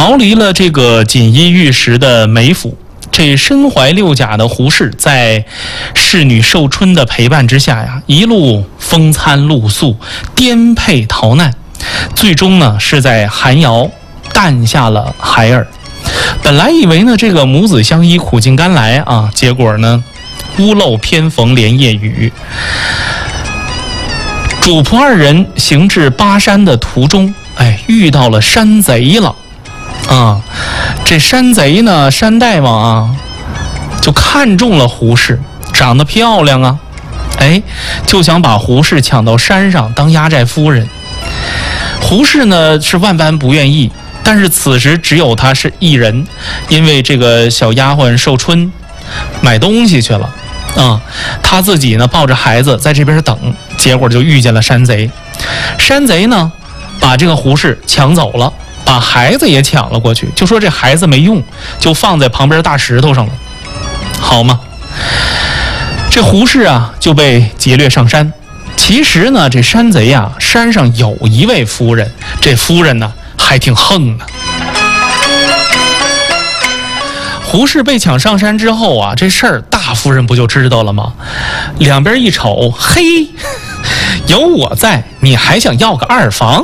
逃离了这个锦衣玉食的梅府，这身怀六甲的胡适在侍女寿春的陪伴之下呀，一路风餐露宿，颠沛逃难，最终呢是在寒窑诞下了孩儿。本来以为呢这个母子相依苦尽甘来啊，结果呢屋漏偏逢连夜雨。主仆二人行至巴山的途中，遇到了山贼了啊！这山贼呢，山大王啊，就看中了胡适，长得漂亮啊，就想把胡适抢到山上当压寨夫人。胡适呢是万般不愿意，但是此时只有他是一人，因为这个小丫鬟寿春买东西去了啊，他自己呢抱着孩子在这边等，结果就遇见了山贼。山贼呢把这个胡适抢走了，把孩子也抢了过去，就说这孩子没用，就放在旁边大石头上了，好吗？这胡适啊就被劫掠上山。其实呢这山贼啊山上有一位夫人，这夫人呢还挺横的。胡适被抢上山之后啊，这事儿大夫人不就知道了吗？两边一瞅，嘿，有我在，你还想要个二房？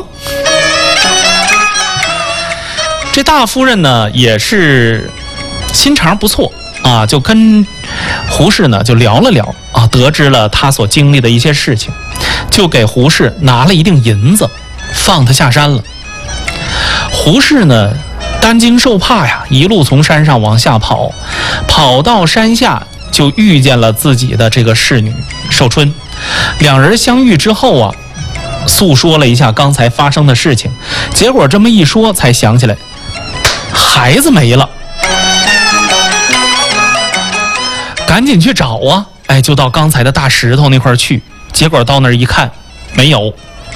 这大夫人呢也是心肠不错啊，就跟胡适呢就聊了聊啊，得知了他所经历的一些事情，就给胡适拿了一锭银子，放他下山了。胡适呢担惊受怕呀，一路从山上往下跑，跑到山下就遇见了自己的这个侍女寿春。两人相遇之后啊，诉说了一下刚才发生的事情，结果这么一说才想起来孩子没了，赶紧去找啊，就到刚才的大石头那块去，结果到那儿一看没有。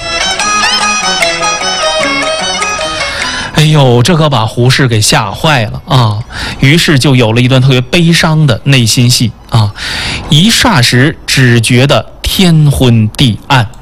哎呦，这可把胡适给吓坏了啊！于是就有了一段特别悲伤的内心戏啊，一霎时只觉得天昏地暗。